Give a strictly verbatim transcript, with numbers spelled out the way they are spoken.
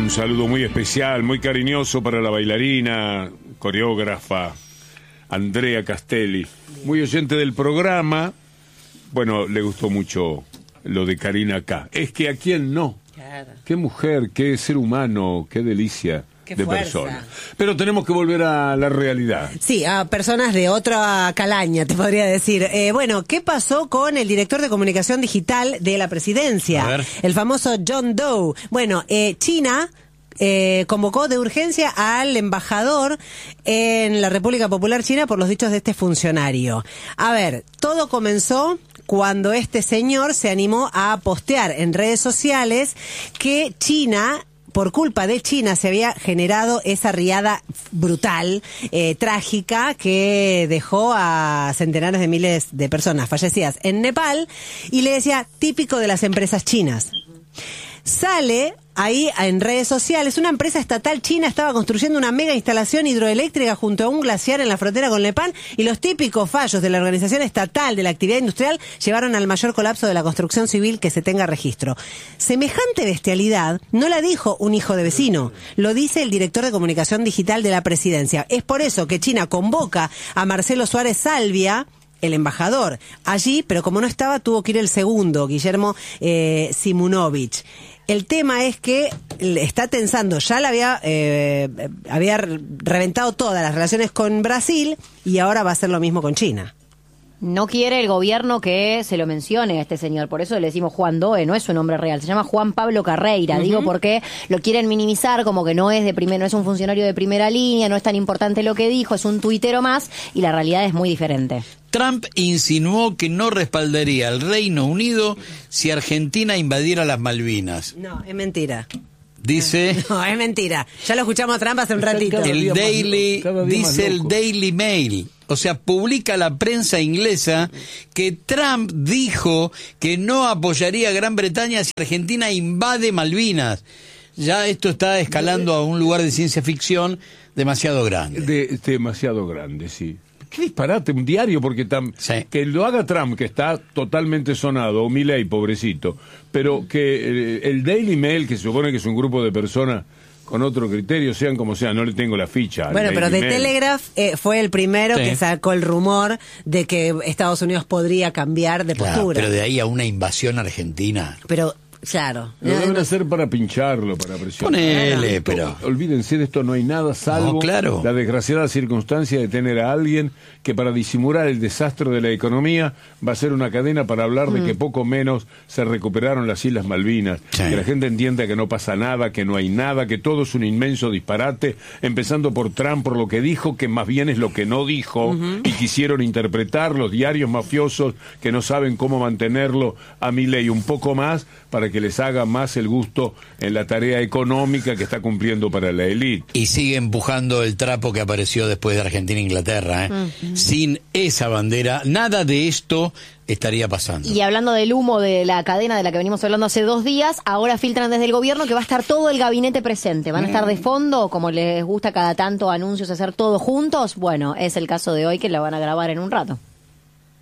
Un saludo muy especial, muy cariñoso para la bailarina, coreógrafa Andrea Castelli, muy oyente del programa. Bueno, le gustó mucho lo de Karina K. Es que a quién no. Claro. Qué mujer, qué ser humano, qué delicia. Qué de fuerza. Persona. Pero tenemos que volver a la realidad. Sí, a personas de otra calaña, te podría decir. Eh, bueno, ¿qué pasó con el director de comunicación digital de la presidencia? El famoso John Doe. Bueno, eh, China eh, convocó de urgencia al embajador en la República Popular China por los dichos de este funcionario. A ver, todo comenzó cuando este señor se animó a postear en redes sociales que China... por culpa de China se había generado esa riada brutal, eh, trágica, que dejó a centenares de miles de personas fallecidas en Nepal, y le decía, típico de las empresas chinas. Sale ahí en redes sociales, una empresa estatal china estaba construyendo una mega instalación hidroeléctrica junto a un glaciar en la frontera con Nepal, y los típicos fallos de la organización estatal de la actividad industrial llevaron al mayor colapso de la construcción civil que se tenga registro. Semejante bestialidad no la dijo un hijo de vecino, lo dice el director de comunicación digital de la presidencia. Es por eso que China convoca a Marcelo Suárez Salvia, el embajador, allí, pero como no estaba, tuvo que ir el segundo, Guillermo eh, Simunovich. El tema es que está tensando, ya la había eh, había reventado todas las relaciones con Brasil y ahora va a hacer lo mismo con China. No quiere el gobierno que se lo mencione a este señor, por eso le decimos Juan Doe, no es su nombre real, se llama Juan Pablo Carreira, uh-huh. Digo porque lo quieren minimizar como que no es de primer, no es un funcionario de primera línea, no es tan importante lo que dijo, es un tuitero más, y la realidad es muy diferente. Trump insinuó que no respaldaría al Reino Unido si Argentina invadiera las Malvinas. No, es mentira. Dice... No, es mentira. Ya lo escuchamos a Trump hace un ratito. El Daily, dice el Daily Mail, o sea, publica la prensa inglesa que Trump dijo que no apoyaría a Gran Bretaña si Argentina invade Malvinas. Ya esto está escalando a un lugar de ciencia ficción demasiado grande. De, demasiado grande, sí. Qué disparate, un diario, porque tam, sí. Que lo haga Trump, que está totalmente sonado, o Milei, pobrecito, pero que eh, el Daily Mail, que se supone que es un grupo de personas con otro criterio, sean como sean, no le tengo la ficha. Bueno, pero The Telegraph eh, fue el primero sí. que sacó el rumor de que Estados Unidos podría cambiar de claro, postura. Pero de ahí a una invasión argentina. Pero... Claro. Lo deben hacer para pincharlo, para presionar. Ponele, pero... Olvídense de esto, no hay nada salvo no, claro. la desgraciada circunstancia de tener a alguien que para disimular el desastre de la economía va a ser una cadena para hablar mm. de que poco menos se recuperaron las Islas Malvinas. Sí. Que la gente entienda que no pasa nada, que no hay nada, que todo es un inmenso disparate, empezando por Trump, por lo que dijo, que más bien es lo que no dijo, uh-huh. y quisieron interpretar los diarios mafiosos que no saben cómo mantenerlo a Milei un poco más para que que les haga más el gusto en la tarea económica que está cumpliendo para la élite. Y sigue empujando el trapo que apareció después de Argentina e Inglaterra, ¿eh? Uh-huh. Sin esa bandera, nada de esto estaría pasando. Y hablando del humo de la cadena de la que venimos hablando hace dos días, ahora filtran desde el gobierno que va a estar todo el gabinete presente. Van a estar de fondo, como les gusta cada tanto anuncios hacer todos juntos. Bueno, es el caso de hoy, que la van a grabar en un rato.